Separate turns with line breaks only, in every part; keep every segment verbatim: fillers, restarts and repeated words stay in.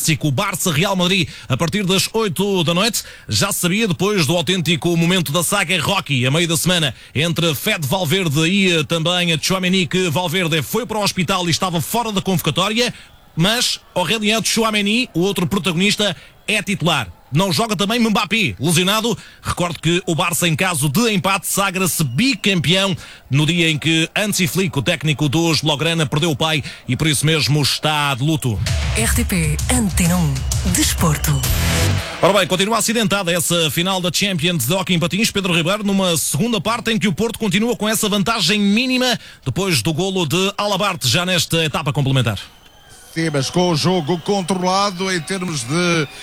clássico Barça-Real Madrid a partir das oito da noite. Já se sabia, depois do autêntico momento da saga Rocky, a meio da semana, entre Fede Valverde e também Tchouaméni, que Valverde foi para o hospital e estava fora da convocatória, mas Aurélien Tchouaméni, o outro protagonista, é titular. Não joga também Mbappé, lesionado. Recordo que o Barça, em caso de empate, sagra-se bicampeão no dia em que Hansi Flick, o técnico dos Blaugrana, perdeu o pai e por isso mesmo está de luto.
R T P Antena um Desporto.
Ora bem, continua acidentada essa final da Champions de Hóquei em Patins, Pedro Ribeiro, numa segunda parte em que o Porto continua com essa vantagem mínima depois do golo de Alabarte, já nesta etapa complementar.
Sim, mas com o jogo controlado em termos de,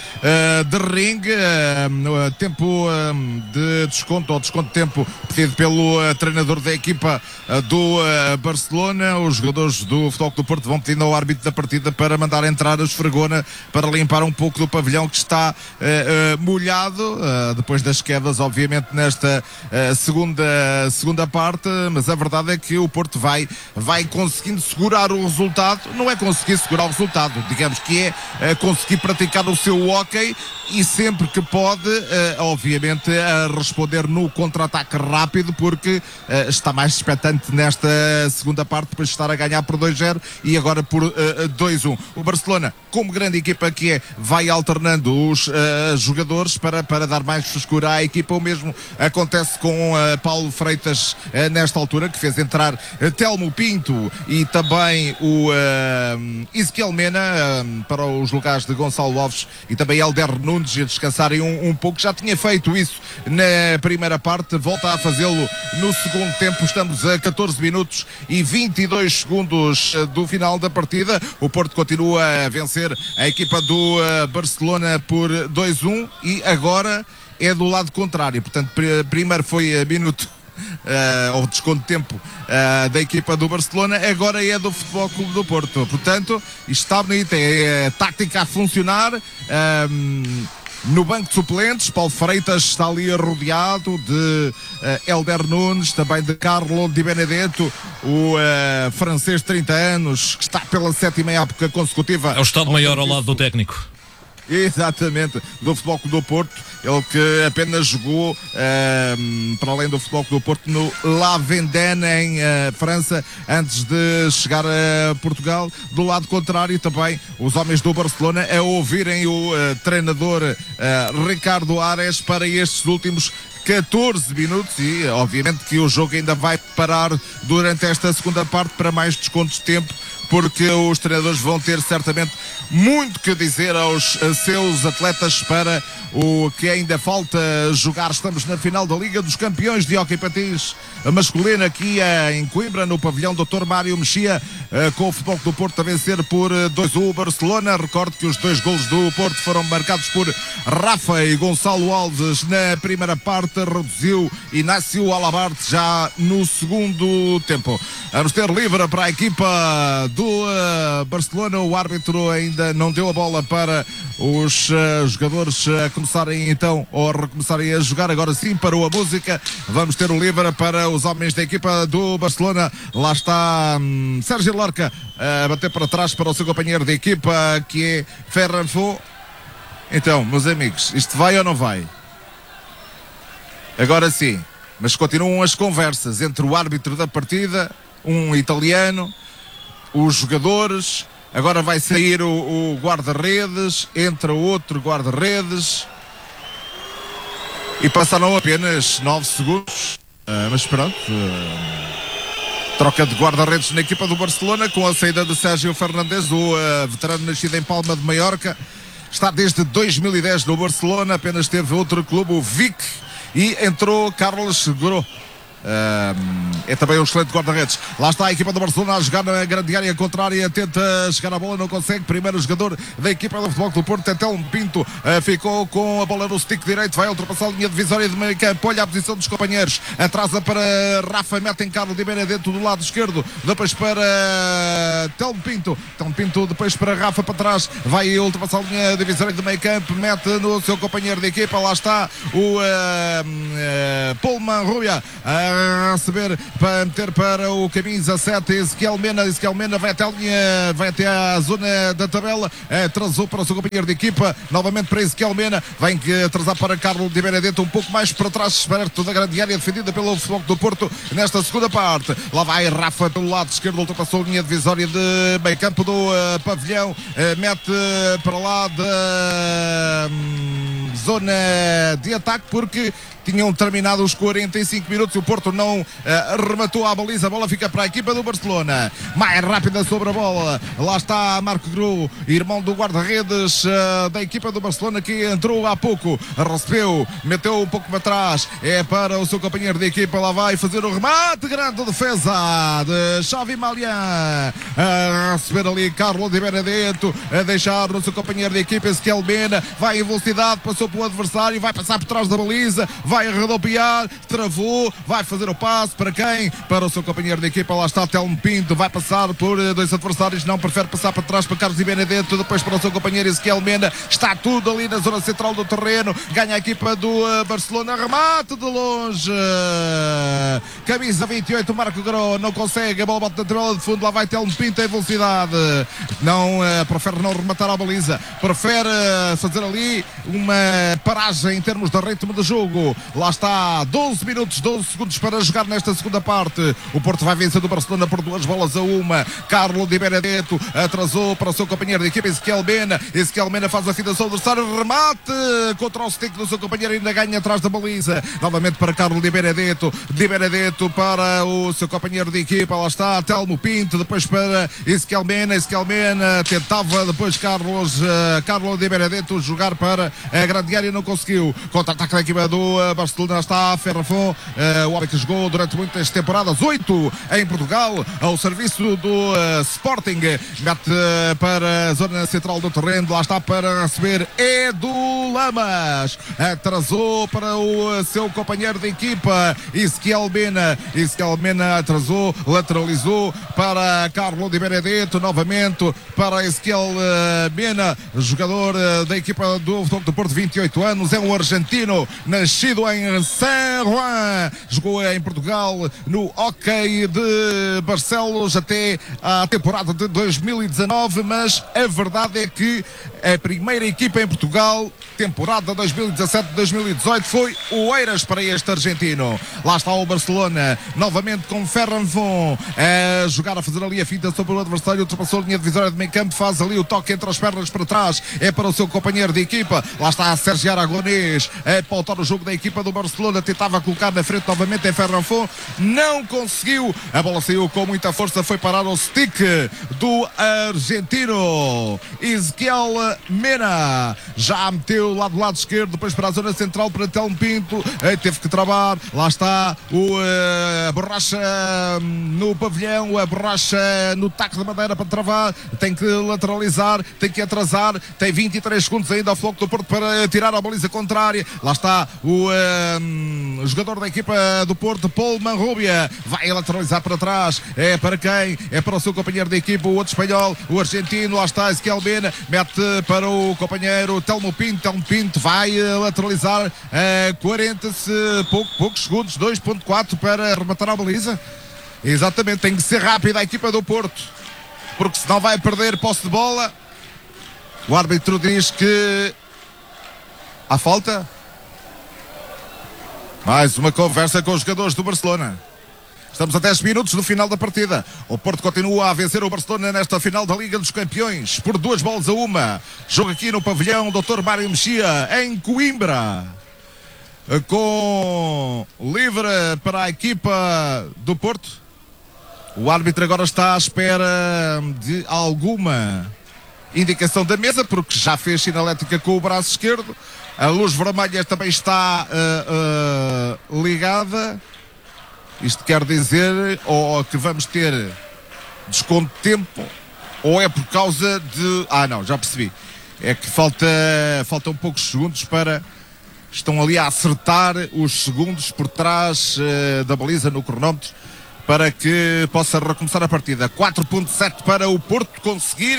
uh, de ringue, uh, tempo uh, de desconto, ou desconto de tempo pedido pelo uh, treinador da equipa uh, do uh, Barcelona. Os jogadores do Futebol Clube do Porto vão pedindo ao árbitro da partida para mandar entrar a esfregona para limpar um pouco do pavilhão que está uh, uh, molhado, uh, depois das quedas, obviamente, nesta uh, segunda, segunda parte, mas a verdade é que o Porto vai, vai conseguindo segurar o resultado. Não é conseguir segurar ao resultado, digamos que é uh, conseguir praticar o seu hóquei e sempre que pode, uh, obviamente, uh, responder no contra-ataque rápido, porque uh, está mais expectante nesta segunda parte, depois de estar a ganhar por dois zero e agora por uh, dois um. O Barcelona, como grande equipa que é, vai alternando os uh, jogadores para, para dar mais frescura à equipa. O mesmo acontece com uh, Paulo Freitas uh, nesta altura, que fez entrar uh, Telmo Pinto e também o uh, Ezequiel Mena um, para os lugares de Gonçalo Alves e também Helder Nunes a descansarem um, um pouco. Já tinha feito isso na primeira parte, volta a fazê-lo no segundo tempo. Estamos a catorze minutos e vinte e dois segundos do final da partida. O Porto continua a vencer a equipa do uh, Barcelona por dois um e agora é do lado contrário. Portanto, pr- primeiro foi a minuto Uh, ou desconto de tempo uh, da equipa do Barcelona, agora é do Futebol Clube do Porto. Portanto, isto está bonito, é, é tática a funcionar. Um, no banco de suplentes, Paulo Freitas está ali rodeado de uh, Helder Nunes, também de Carlo Di Benedetto, o uh, francês de trinta anos, que está pela sétima época consecutiva.
É o Estado-Maior ao lado do técnico.
Exatamente, do Futebol Clube do Porto, ele que apenas jogou um, para além do Futebol Clube do Porto no La Vendée em uh, França antes de chegar a Portugal. Do lado contrário também os homens do Barcelona a ouvirem o uh, treinador uh, Ricardo Ares para estes últimos catorze minutos e obviamente que o jogo ainda vai parar durante esta segunda parte para mais descontos de tempo, porque os treinadores vão ter certamente muito que dizer aos seus atletas para o que ainda falta jogar. Estamos na final da Liga dos Campeões de Hóquei Patins masculino aqui em Coimbra, no pavilhão doutor Mário Mexia, com o Futebol do Porto a vencer por dois a um o Barcelona. Recordo que os dois golos do Porto foram marcados por Rafa e Gonçalo Alves na primeira parte, reduziu Inácio Alabarte já no segundo tempo. Vamos ter livre para a equipa do uh, Barcelona. O árbitro ainda não deu a bola para os uh, jogadores uh, começarem então ou recomeçarem a jogar. Agora sim parou a música. Vamos ter o livre para os homens da equipa do Barcelona. Lá está um, Sérgio Lorca a bater para trás para o seu companheiro de equipa, que é Ferran Fo. Então, meus amigos, isto vai ou não vai? Agora sim, mas continuam as conversas entre o árbitro da partida, um italiano, os jogadores. Agora vai sair o, o guarda-redes, entra outro guarda-redes e passaram apenas nove segundos, uh, mas pronto, uh, troca de guarda-redes na equipa do Barcelona com a saída de Sérgio Fernandes, o uh, veterano nascido em Palma de Maiorca, está desde dois mil e dez no Barcelona, apenas teve outro clube, o Vic, e entrou Carlos Seguro. Um, é também um excelente guarda-redes. Lá está a equipa do Barcelona a jogar na grande área contrária, tenta chegar à bola, não consegue. Primeiro jogador da equipa do Futebol do Porto, Telmo Pinto, uh, ficou com a bola no stick direito, vai ultrapassar a linha divisória de meio campo, olha a posição dos companheiros, atrasa para Rafa, mete em Carlos Di Benedetto do lado esquerdo, depois para Telmo Pinto, Telmo Pinto depois para Rafa para trás, vai ultrapassar a linha divisória de meio campo, mete no seu companheiro de equipa. Lá está o uh, uh, Pullman Rubia a a receber para meter para o camisa sete, Ezequiel Mena. Ezequiel Mena vai até a linha, vai até a zona da tabela, atrasou para o seu companheiro de equipa, novamente para Ezequiel Mena, vai atrasar para Carlos de Benedetto, um pouco mais para trás, perto da grande área defendida pelo Futebol do Porto nesta segunda parte. Lá vai Rafa pelo lado esquerdo, ultrapassou a linha divisória de meio campo do uh, pavilhão, uh, mete uh, para lá da um, zona de ataque, porque tinham terminado os quarenta e cinco minutos e o Porto não uh, rematou a baliza. A bola fica para a equipa do Barcelona, mais rápida sobre a bola. Lá está Marco Gru, irmão do guarda-redes uh, da equipa do Barcelona, que entrou há pouco, recebeu, meteu um pouco para trás, é para o seu companheiro de equipa. Lá vai fazer o remate, grande defesa de Xavi Malian, a receber ali Carlos de Benedetto, a deixar no seu companheiro de equipa Ezequiel Mena, vai em velocidade, passou pelo adversário, vai passar por trás da baliza, vai rodopiar, travou, vai fazer o passe para quem? Para o seu companheiro de equipa. Lá está Telmo Pinto, vai passar por dois adversários, não prefere passar para trás para Carlos de Benedetto, depois para o seu companheiro Ezequiel Mena. Está tudo ali na zona central do terreno, ganha a equipa do uh, Barcelona, remate de longe, camisa vinte e oito, Marco Gro, não consegue, a bola bate na tabela de fundo. Lá vai Telmo Pinto em velocidade, não, uh, prefere não rematar a baliza, prefere uh, fazer ali uma paragem em termos de ritmo de jogo. Lá está, doze minutos, doze segundos para jogar nesta segunda parte. O Porto vai vencer do Barcelona por duas bolas a uma. Carlos de Benedetto atrasou para o seu companheiro de equipa Ezequiel Mena. Ezequiel Mena faz a finalização do adversário, remate contra o stick do seu companheiro, ainda ganha atrás da baliza. Novamente para Carlos de Benedetto, de Benedetto para o seu companheiro de equipa. Lá está Telmo Pinto, depois para Ezequiel Mena. Ezequiel Mena tentava depois Carlos, uh, Carlos de Benedetto jogar para a grande área, não conseguiu. Contra-ataque da equipa do uh, Barcelona. Está Ferrafon, uh, o homem que jogou durante muitas temporadas, oito em Portugal, ao serviço do uh, Sporting, mete uh, para a zona central do terreno. Lá está para receber Edu Lamas, atrasou para o uh, seu companheiro de equipa Ezequiel Mena. Ezequiel Mena atrasou, lateralizou para Carlos de Benedetto, novamente para Ezequiel uh, Mena, jogador uh, da equipa do Futebol do Porto, vinte e oito anos, é um argentino, nascido em San Juan, jogou em Portugal no Hockey de Barcelos até a temporada de dois mil e dezanove, mas a verdade é que a primeira equipa em Portugal, temporada dois mil e dezassete dois mil e dezoito, foi o Eiras para este argentino. Lá está o Barcelona, novamente com Ferran Von, a jogar, a fazer ali a finta sobre o adversário, ultrapassou a linha divisória de meio campo, faz ali o toque entre as pernas para trás, é para o seu companheiro de equipa. Lá está Sérgio Aragonês a pautar o jogo da equipa do Barcelona, tentava colocar na frente novamente em Ferran Von, não conseguiu, a bola saiu com muita força, foi parar o stick do argentino Ezequiel Mena, já meteu lá do lado esquerdo, depois para a zona central para Telmo Pinto, teve que travar. Lá está o uh, a borracha no pavilhão, a borracha no taco de madeira para travar, tem que lateralizar, tem que atrasar, tem vinte e três segundos ainda ao Floco do Porto para tirar a baliza contrária. Lá está o uh, jogador da equipa do Porto, Paul Manrubia, vai lateralizar para trás, é para quem? É para o seu companheiro de equipa, o outro espanhol, o argentino. Lá está Ezequiel Mena, mete para o companheiro Telmo Pinto, Telmo Pinto vai lateralizar uh, quarenta pouco, poucos segundos, dois ponto quatro para rematar a baliza. Exatamente, tem que ser rápida a equipa do Porto, porque senão vai perder posse de bola. O árbitro diz que há falta. Mais uma conversa com os jogadores do Barcelona. Estamos a dez minutos do final da partida. O Porto continua a vencer o Barcelona nesta final da Liga dos Campeões por duas bolas a uma. Jogo aqui no pavilhão doutor Mário Mexia, em Coimbra, com livre para a equipa do Porto. O árbitro agora está à espera de alguma indicação da mesa, porque já fez sinalética com o braço esquerdo. A luz vermelha também está uh, uh, ligada. Isto quer dizer ou que vamos ter desconto de tempo, ou é por causa de... Ah, não, já percebi. É que falta, faltam poucos segundos para... Estão ali a acertar os segundos por trás uh, da baliza no cronómetro para que possa recomeçar a partida. quatro ponto sete para o Porto conseguir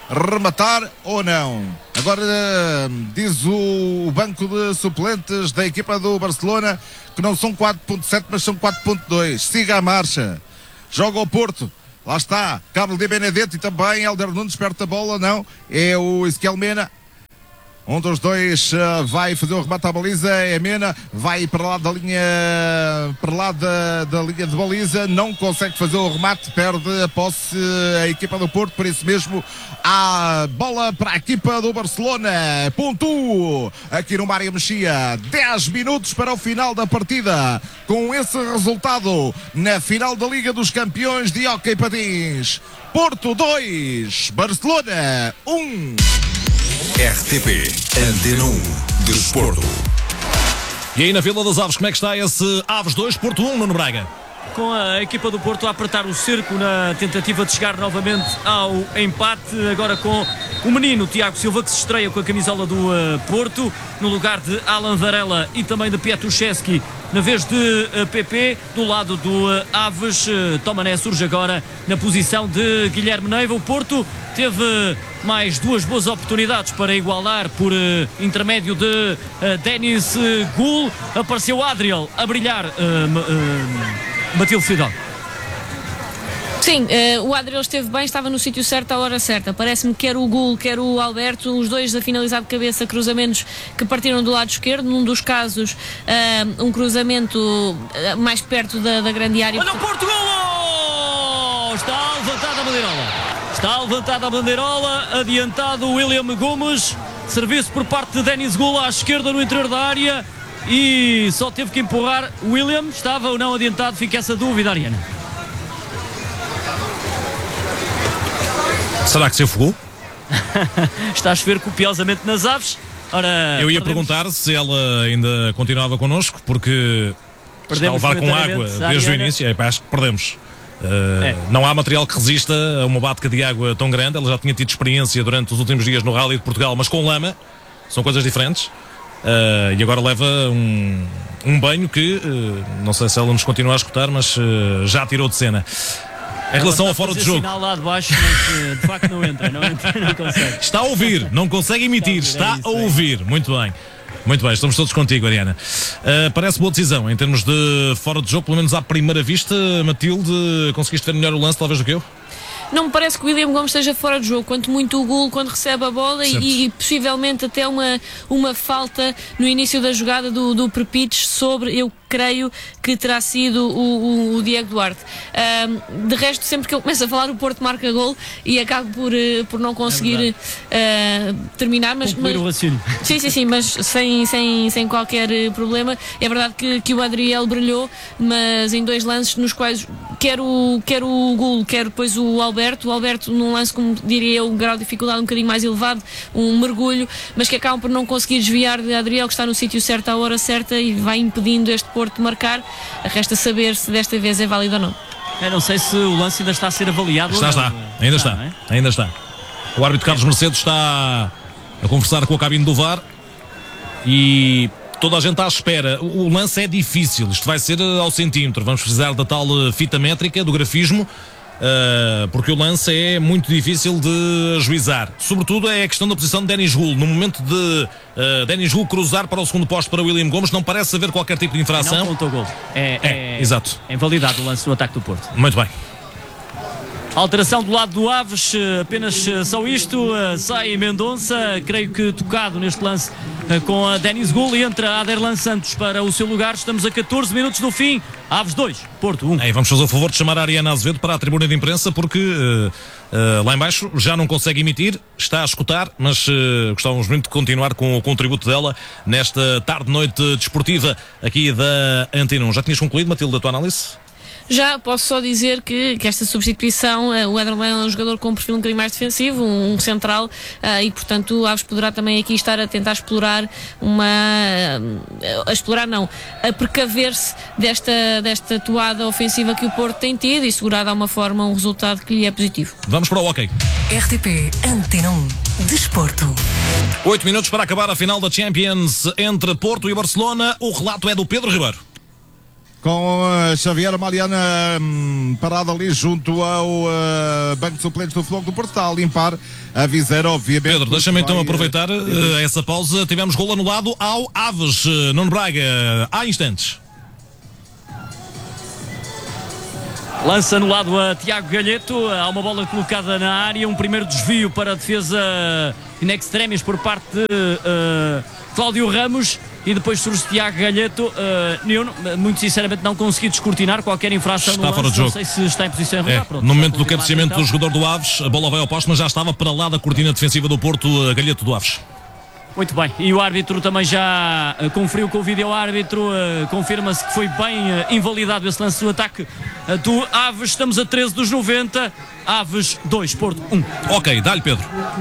rematar ou não. Agora diz o banco de suplentes da equipa do Barcelona que não são quatro ponto sete, mas são quatro ponto dois. Siga a marcha. Joga o Porto. Lá está. Carlos de Benedetto e também Helder Nunes perto da bola. Não. É o Ezequiel Mena. Um dos dois uh, vai fazer o remate à baliza, é Mena, vai para lá da linha, para lá da, da linha de baliza, não consegue fazer o remate, perde a posse a equipa do Porto, por isso mesmo a bola para a equipa do Barcelona. Ponto aqui no Mário Mexia, dez minutos para o final da partida, com esse resultado na final da Liga dos Campeões de Hóquei Patins. Porto dois, Barcelona um.
R T P Antena um Desporto.
E aí na Vila das Aves, como é que está esse Aves dois, Porto um, Nuno Braga?
Com a equipa do Porto a apertar o cerco na tentativa de chegar novamente ao empate, agora com o menino Tiago Silva, que se estreia com a camisola do uh, Porto, no lugar de Alan Varela e também de Pietruszewski, na vez de uh, P P, do lado do uh, Aves. uh, Tomané surge agora na posição de Guilherme Neiva. O Porto teve mais duas boas oportunidades para igualar por uh, intermédio de uh, Denis uh, Gul. Apareceu Adriel a brilhar. Uh, uh, Matilde Fidal.
Sim, uh, o Adriel esteve bem, estava no sítio certo à hora certa. Parece-me que quer o Gul, quer o Alberto, os dois a finalizar de cabeça cruzamentos que partiram do lado esquerdo. Num dos casos, uh, um cruzamento uh, mais perto da, da grande área.
Olha o Porto, golo! Está levantada a bandeirola. Está levantada a bandeirola, adiantado o William Gomes. Serviço por parte de Denis Gul à esquerda no interior da área. E só teve que empurrar. William estava ou não adiantado, fica essa dúvida, Ariana.
Será que se afogou?
Está a chover copiosamente nas Aves. Ora,
Eu ia
perdemos...
perguntar se ela ainda continuava connosco, porque está a levar com água desde o início. É, pá, acho que perdemos. Uh, é. Não há material que resista a uma batca de água tão grande. Ela já tinha tido experiência durante os últimos dias no Rally de Portugal, mas com lama. São coisas diferentes. Uh, e agora leva um, um banho que uh, não sei se ela nos continua a escutar, mas uh, já tirou de cena. Em relação ao fora de jogo,
lá de baixo, mas, de facto não entra, não entra, não consegue.
Está a ouvir, não consegue emitir, está a ouvir. Muito bem, muito bem, estamos todos contigo, Ariana. Uh, parece boa decisão em termos de fora de jogo, pelo menos à primeira vista. Matilde, conseguiste ver melhor o lance talvez do que eu?
Não me parece que o William Gomes esteja fora de jogo, quanto muito o Gul quando recebe a bola e, e possivelmente até uma, uma falta no início da jogada do, do Prepich sobre, eu creio que terá sido o, o, o Diego Duarte. Um, de resto, sempre que eu começo a falar, o Porto marca gol e acabo por, uh, por não conseguir é uh, terminar. Mas, mas,
o raciocínio.
Sim, sim, sim, mas sem, sem, sem qualquer problema. É verdade que, que o Adriel brilhou, mas em dois lances nos quais quer o, quer o Gul, quer depois o Alberto. O Alberto num lance, como diria eu, um grau de dificuldade um bocadinho mais elevado, um mergulho, mas que acabam por não conseguir desviar de Adriel, que está no sítio certo à hora certa e vai impedindo este Porto marcar. Resta saber se desta vez é válido ou não.
Eu não sei se o lance ainda está a ser avaliado.
Está, está, ainda está,
está,
é? ainda está. O árbitro Carlos Mercedes está a conversar com a cabine do V A R e toda a gente está à espera. O lance é difícil, isto vai ser ao centímetro. Vamos precisar da tal fita métrica, do grafismo, Uh, porque o lance é muito difícil de ajuizar. Sobretudo é a questão da posição de Denis Gul. No momento de uh, Denis Gul cruzar para o segundo posto para William Gomes, não parece haver qualquer tipo de infração.
Não contou gol. É,
é,
é,
exato.
É invalidado o lance do ataque do Porto.
Muito bem.
Alteração do lado do Aves, apenas só isto. Sai Mendonça, creio que tocado neste lance com a Denis Gul, e entra Aderlan Santos para o seu lugar. Estamos a catorze minutos do fim. Aves dois, Porto um.
Ei, vamos fazer o favor de chamar a Ariana Azevedo para a tribuna de imprensa, porque uh, uh, lá em baixo já não consegue emitir, está a escutar, mas uh, gostávamos muito de continuar com o contributo dela nesta tarde-noite desportiva aqui da Antena um. Já tinhas concluído, Matilde, a tua análise?
Já posso só dizer que, que esta substituição, uh, o Ederman é um jogador com um perfil um bocadinho mais defensivo, um, um central, uh, e portanto o Aves poderá também aqui estar a tentar explorar uma... Uh, a explorar não, a precaver-se desta, desta toada ofensiva que o Porto tem tido e segurar de alguma forma um resultado que lhe é positivo.
Vamos para o hockey.
R T P Antena um Desporto.
Oito minutos para acabar a final da Champions entre Porto e Barcelona. O relato é do Pedro Ribeiro.
com uh, Xavier Maliana um, parado ali junto ao uh, banco de suplentes do Futebol do Porto, está a limpar a viseira, obviamente.
Pedro, deixa-me então
vai,
aproveitar uh, essa pausa. Tivemos gol anulado ao Aves, uh, Nuno Braga, há instantes.
Lance anulado a Tiago Galheto, há uma bola colocada na área, um primeiro desvio para a defesa in extremis por parte de uh, Cláudio Ramos e depois surge Tiago Galheto. Uh, eu, muito sinceramente, não consegui descortinar qualquer infração
Está
no
fora
lance,
de jogo.
Não sei se está em posição
É,
errada.
no momento do cabeceamento do jogador do Aves, a bola vai ao poste, mas já estava para lá da cortina defensiva do Porto, a Galheto do Aves.
Muito bem, e o árbitro também já uh, conferiu com o vídeo-árbitro, uh, confirma-se que foi bem uh, invalidado esse lance do ataque uh, do Aves. Estamos a treze dos noventa, Aves dois, Porto um.
Ok, dá-lhe, Pedro.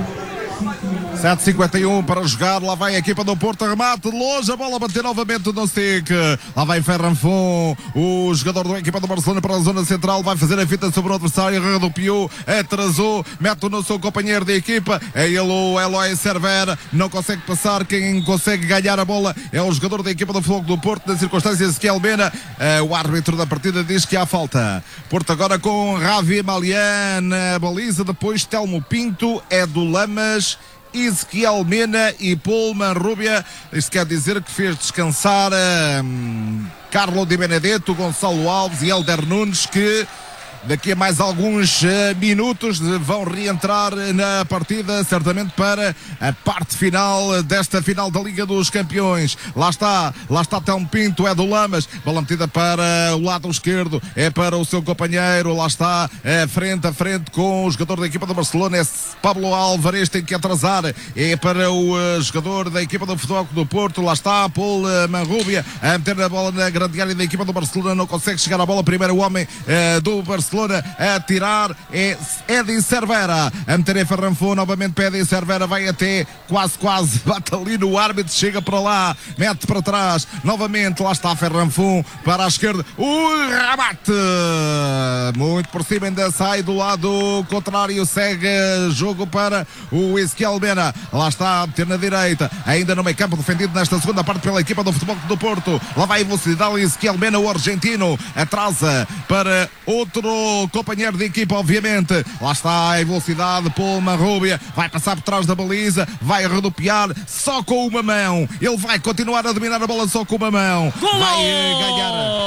sete e cinquenta e um para jogar, lá vai a equipa do Porto, remate de longe, a bola bater novamente no stick, lá vai Ferran Fon, o jogador da equipa do Barcelona para a zona central, vai fazer a fita sobre o adversário, rodopiou, atrasou, mete no seu companheiro de equipa, é ele o Eloy Cervera, não consegue passar, quem consegue ganhar a bola é o jogador da equipa do Fogo do Porto, na circunstância Ezequiel Mena, o árbitro da partida diz que há falta. Porto agora com Javi Malian na baliza, depois Telmo Pinto, Edu Lamas, Ezequiel Mena e Paul Manrubia. Isto quer dizer que fez descansar um, Carlo Di Benedetto, Gonçalo Alves e Helder Nunes, que daqui a mais alguns uh, minutos vão reentrar na partida, certamente para a parte final desta final da Liga dos Campeões. Lá está, lá está Telmo Pinto, é do Lamas, bola metida para o lado esquerdo, é para o seu companheiro, lá está, é, frente a frente com o jogador da equipa do Barcelona, é Pablo Álvares, tem que atrasar, é para o uh, jogador da equipa do Futebol do Porto, lá está, Paul uh, Manrubia, a meter a bola na grande área da equipa do Barcelona, não consegue chegar à bola, primeiro o homem uh, do Barcelona a tirar é Edi Cervera, a meter em Ferran Fon, novamente pede Cervera, vai até quase quase, bate ali no árbitro, chega para lá, mete para trás, novamente lá está Ferran Fon para a esquerda, o remate muito por cima, ainda sai do lado contrário, segue jogo para o Ezequiel Mena, lá está a meter na direita, ainda no meio campo defendido nesta segunda parte pela equipa do Futebol do Porto, lá vai a velocidade, Ezequiel Mena, o argentino, atrasa para outro companheiro de equipa, obviamente, lá está a velocidade, Paul Manrubia, vai passar por trás da baliza, vai rodopiar só com uma mão, ele vai continuar a dominar a bola só com uma mão,
Golo!
vai ganhar